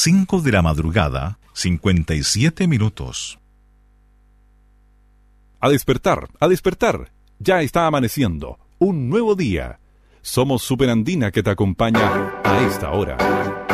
5 de la madrugada, 57 minutos. A despertar, a despertar. Ya está amaneciendo. Un nuevo día. Somos Superandina que te acompaña a esta hora.